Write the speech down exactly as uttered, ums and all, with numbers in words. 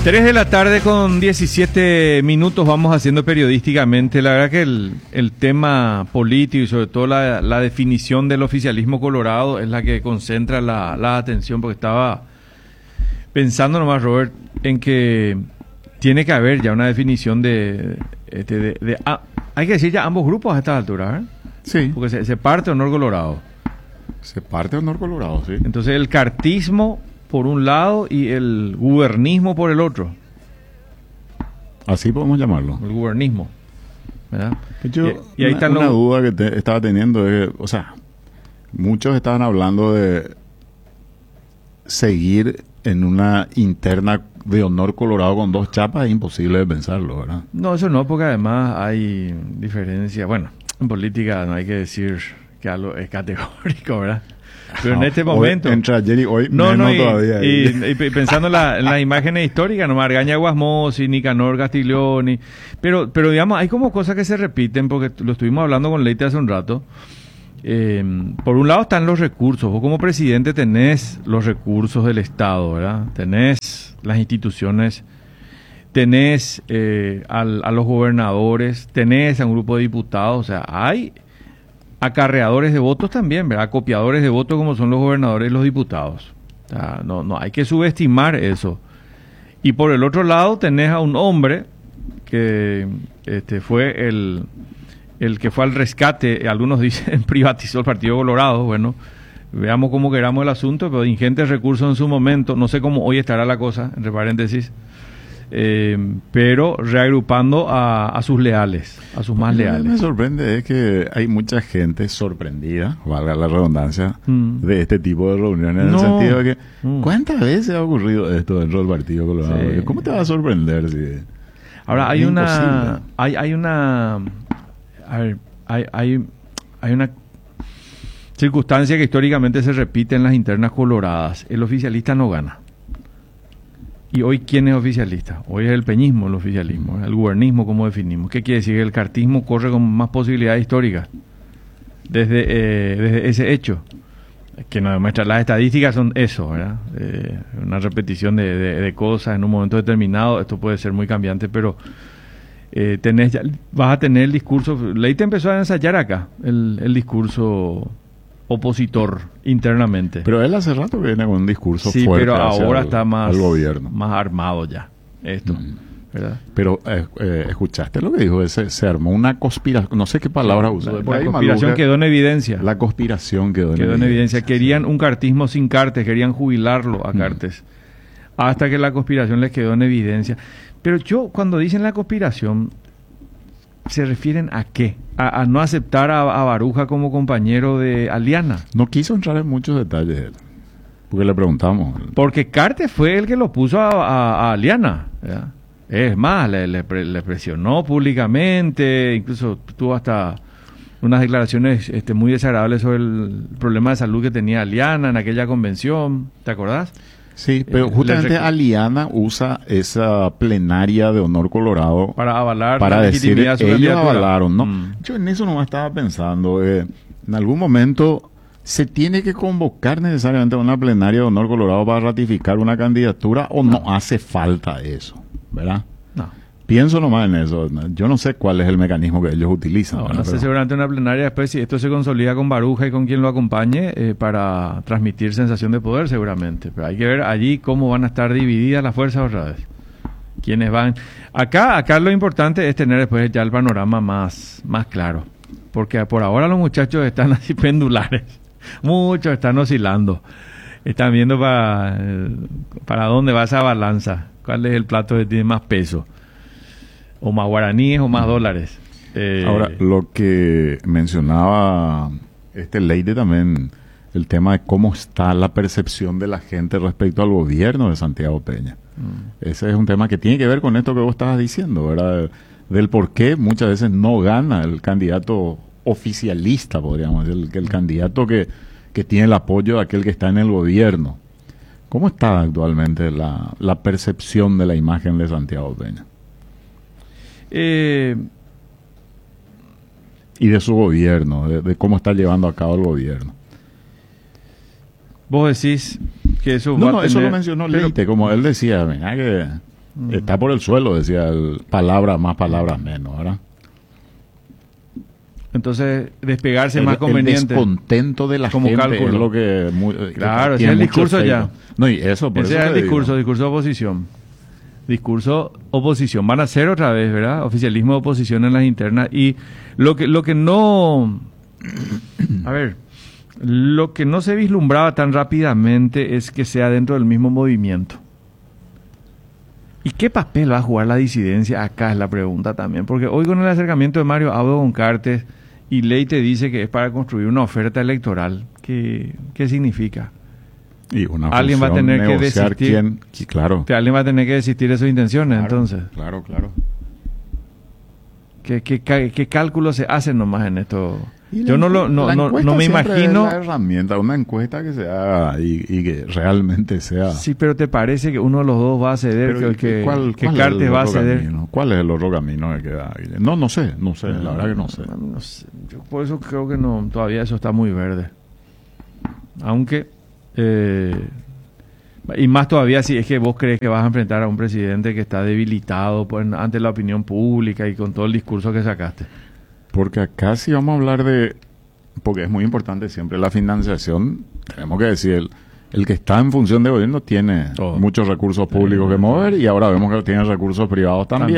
tres de la tarde con diecisiete minutos vamos haciendo periodísticamente. La verdad que el, el tema político y sobre todo la, la definición del oficialismo colorado es la que concentra la, la atención, porque estaba pensando nomás, Robert, en que tiene que haber ya una definición de... de, de, de, de ah, hay que decir ya ambos grupos a estas alturas, ¿eh? Sí. Porque se, se parte Honor Colorado. Se parte Honor Colorado, sí. Entonces el cartismo por un lado y el gubernismo por el otro. Así podemos llamarlo. El gubernismo, ¿verdad? Yo, y, y ahí una, están una los... duda que te, estaba teniendo es, o sea, muchos estaban hablando de seguir en una interna de Honor Colorado con dos chapas. Es imposible de pensarlo, ¿verdad? No, eso no, porque además hay diferencias. Bueno, en política no hay que decir que algo es categórico, ¿verdad? Pero no, en este momento... Hoy, entre ayer y hoy, no, menos no, y, todavía. Y, y, y pensando en, la, en las imágenes históricas, nomás Argaña Guasmosi, Nicanor Castiglioni, pero, pero digamos, hay como cosas que se repiten, porque lo estuvimos hablando con Leite hace un rato. Eh, por un lado están los recursos. Vos como presidente tenés los recursos del Estado, ¿verdad? Tenés las instituciones, tenés eh, al, a los gobernadores, tenés a un grupo de diputados, o sea, hay... acarreadores de votos también, ¿verdad? Copiadores de votos como son los gobernadores y los diputados. O sea, no, no hay que subestimar eso. Y por el otro lado tenés a un hombre que este, fue el, el que fue al rescate, algunos dicen privatizó el Partido Colorado. Bueno, veamos cómo queramos el asunto, pero de ingentes recursos en su momento, no sé cómo hoy estará la cosa, entre paréntesis. Eh, pero reagrupando a, a sus leales, a sus más Lo que leales. me sorprende es que hay mucha gente sorprendida, valga la redundancia, mm. de este tipo de reuniones, en no. el sentido de que mm. ¿cuántas veces ha ocurrido esto dentro del Partido Colorado? Sí. ¿Cómo te va a sorprender? Si Ahora hay una, hay, hay una, a ver, hay, hay, hay una circunstancia que históricamente se repite en las internas coloradas: el oficialista no gana. ¿Y hoy quién es oficialista? Hoy es el peñismo el oficialismo, el gubernismo como definimos. ¿Qué quiere decir? Que el cartismo corre con más posibilidades históricas desde, eh, desde ese hecho. Que nos demuestra, las estadísticas son eso, ¿verdad? Eh, una repetición de, de, de cosas en un momento determinado. Esto puede ser muy cambiante, pero eh, tenés ya, vas a tener el discurso. Leite empezó a ensayar acá el, el discurso opositor internamente. Pero él hace rato que viene con un discurso sí, fuerte. Sí, pero ahora el, está más, al gobierno. más armado ya, esto, mm. ¿verdad? Pero, eh, eh, ¿escuchaste lo que dijo? Se, se armó una conspiración, no sé qué palabra usó. La, la conspiración quedó en evidencia. La conspiración quedó en quedó evidencia. en evidencia. Querían un cartismo sin Cartes, querían jubilarlo a Cartes, mm. hasta que la conspiración les quedó en evidencia. Pero yo, cuando dicen la conspiración, ¿se refieren a qué? A, a no aceptar a, a Baruja como compañero de Aliana. No quiso entrar en muchos detalles él, porque le preguntamos. Porque Cartes fue el que lo puso a, a, a Aliana, ¿verdad? Es más, le, le, le presionó públicamente, incluso tuvo hasta unas declaraciones este, muy desagradables sobre el problema de salud que tenía Aliana en aquella convención, ¿te acordás? Sí, pero eh, justamente rec... Aliana usa esa plenaria de Honor Colorado para avalar para la decir, legitimidad de su ellos candidatura. avalaron, ¿no? Mm. Yo en eso nomás estaba pensando, eh, en algún momento se tiene que convocar necesariamente una plenaria de Honor Colorado para ratificar una candidatura, o no, no hace falta eso, ¿verdad? No. Pienso nomás en eso. Yo no sé cuál es el mecanismo que ellos utilizan. No, no sé, seguramente una plenaria después, si esto se consolida con Baruja y con quien lo acompañe, eh, para transmitir sensación de poder seguramente. Pero hay que ver allí cómo van a estar divididas las fuerzas otra vez. Quiénes van. Acá, acá lo importante es tener después ya el panorama más, más claro. Porque por ahora los muchachos están así pendulares. Muchos están oscilando. Están viendo para, eh, para dónde va esa balanza. ¿Cuál es el plato que tiene más peso? O más guaraníes o más dólares. Eh, Ahora, lo que mencionaba este Leite también, el tema de cómo está la percepción de la gente respecto al gobierno de Santiago Peña. Mm. Ese es un tema que tiene que ver con esto que vos estabas diciendo, ¿verdad? Del por qué muchas veces no gana el candidato oficialista, podríamos decir, el, el candidato que, que tiene el apoyo de aquel que está en el gobierno. ¿Cómo está actualmente la, la percepción de la imagen de Santiago Peña? Eh, y de su gobierno, de, de cómo está llevando a cabo el gobierno. Vos decís que eso no, va no, a tener... eso lo mencionó Leite, como él decía, mira que Mm. Está por el suelo, decía el palabras más, palabras menos, ¿verdad? Entonces, despegarse el, más conveniente. El descontento de la como gente cálculo. Es lo que... Muy, claro, ese es el discurso ya. No, y eso, por ese eso es el te discurso, digo. discurso de oposición. Discurso oposición. Van a ser otra vez, ¿verdad? Oficialismo de oposición en las internas. Y lo que, lo que no... A ver, lo que no se vislumbraba tan rápidamente es que sea dentro del mismo movimiento. ¿Y qué papel va a jugar la disidencia acá? Es la pregunta también. Porque hoy con el acercamiento de Mario Abdo con Cartes y Leite dice que es para construir una oferta electoral. ¿Qué, qué significa? Y una alguien va a tener que desistir. Quién, sí, claro. Que alguien va a tener que desistir de sus intenciones, claro, entonces. Claro, claro. ¿Qué, qué, qué cálculos se hacen nomás en esto? Y Yo no, lo, no, no, no me imagino... Es la herramienta, una encuesta que se haga y, y que realmente sea... Sí, pero ¿te parece que uno de los dos va a ceder? Pero, que que, ¿cuál, que cuál Cartes va a ceder? Camino? ¿Cuál es el otro camino que queda? No, no sé, no sé, no, la verdad que no sé. No, no sé. Yo por eso creo que no, todavía eso está muy verde. Aunque... Eh, y más todavía si es que vos crees que vas a enfrentar a un presidente que está debilitado pues, ante la opinión pública y con todo el discurso que sacaste. Porque acá sí vamos a hablar de... Porque es muy importante siempre la financiación. Tenemos que decir, el, el que está en función de gobierno tiene oh. muchos recursos públicos que mover y ahora vemos que tiene recursos privados también.